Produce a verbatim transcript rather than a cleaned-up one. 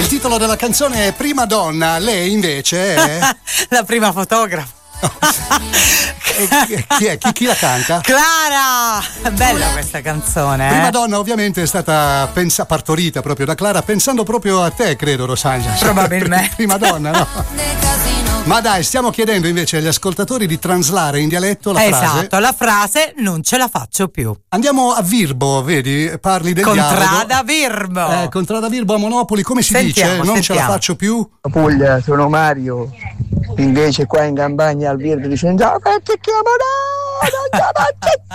Il titolo della canzone è Prima Donna, lei invece è la prima fotografa. E chi è? Chi, chi la canta? Clara! Bella questa canzone. Prima eh? Donna ovviamente è stata pensa, partorita proprio da Clara, pensando proprio a te, credo, Rosangela. Probabilmente. Prima Donna, no? Ma dai, stiamo chiedendo invece agli ascoltatori di traslare in dialetto la esatto, frase. Esatto, la frase non ce la faccio più. Andiamo a Virbo, vedi? Parli del Contrada dialogo. Virbo. Eh, Contrada Virbo a Monopoli, come si Sentiamo, dice? Non sentiamo. ce la faccio più? Puglia, sono Mario. Invece qua in campagna al Virbo dice: "No, che ti chiamo, no, non ce la faccio